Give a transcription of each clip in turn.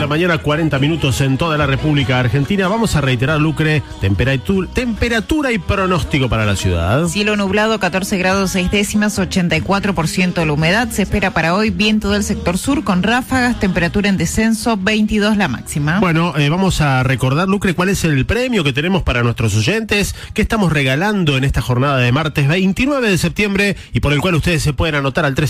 mañana, 40 minutos en toda la República Argentina. Vamos a reiterar, Lucre, temperatura y pronóstico para la ciudad. Cielo nublado, 14 grados 6 décimas, 84% la humedad. Se espera para hoy viento del sector sur con ráfagas, temperatura en descenso, 22 la máxima. Bueno, vamos a recordar, Lucre, cuál es el premio que tenemos para nuestros oyentes, que estamos regalando en esta jornada de martes 29 de septiembre y por el cual ustedes se pueden anotar al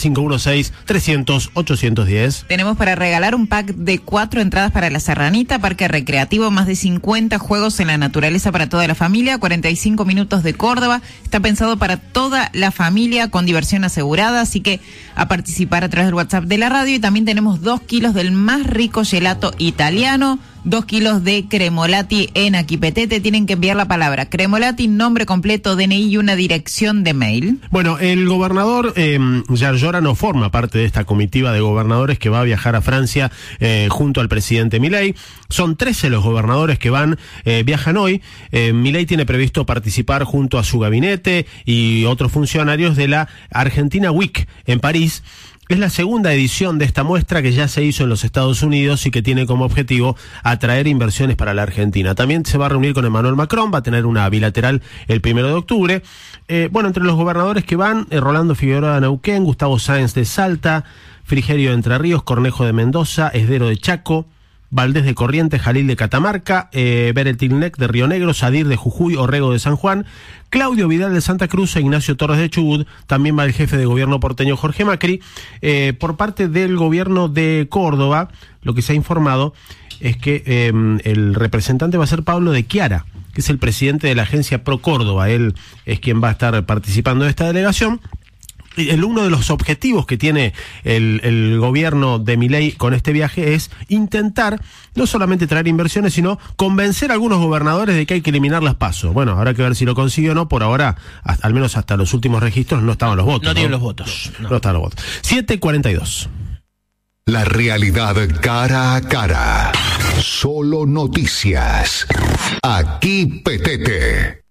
3516-300-810. Tenemos para regalar un pack de 4 entradas para La Serranita, parque recreativo, más de 50 juegos en la naturaleza para toda la familia, 45 minutos de Córdoba. Está pensado para toda la familia con diversión asegurada, así que a participar a través del WhatsApp de la radio. Y también tenemos 2 kilos del más rico gelato italiano, 2 kilos de cremolati en Aquipetete. Tienen que enviar la palabra cremolati, nombre completo, DNI y una dirección de mail. Bueno, el gobernador Yarlora no forma parte de esta comitiva de gobernadores que va a viajar a Francia junto al presidente Milei. Son 13 los gobernadores que viajan hoy. Milei tiene previsto participar junto a su gabinete y otros funcionarios de la Argentina Week en París. Es la segunda edición de esta muestra que ya se hizo en los Estados Unidos y que tiene como objetivo atraer inversiones para la Argentina. También se va a reunir con Emmanuel Macron, va a tener una bilateral el 1 de octubre. Entre los gobernadores que van, Rolando Figueroa de Neuquén, Gustavo Sáenz de Salta, Frigerio de Entre Ríos, Cornejo de Mendoza, Esdero de Chaco, Valdés de Corrientes, Jalil de Catamarca, Beretilnec de Río Negro, Sadir de Jujuy, Orrego de San Juan, Claudio Vidal de Santa Cruz e Ignacio Torres de Chubut. También va el jefe de gobierno porteño Jorge Macri. Por parte del gobierno de Córdoba, lo que se ha informado es que el representante va a ser Pablo de Chiara, que es el presidente de la agencia Pro Córdoba. Él es quien va a estar participando de esta delegación. Uno de los objetivos que tiene el gobierno de Milei con este viaje es intentar no solamente traer inversiones, sino convencer a algunos gobernadores de que hay que eliminar las PASO. Bueno, habrá que ver si lo consigue o no. Por ahora, al menos hasta los últimos registros, no estaban los votos. No tienen los votos. No estaban los votos. 7:42. La realidad cara a cara. Solo noticias. Aquí Petete.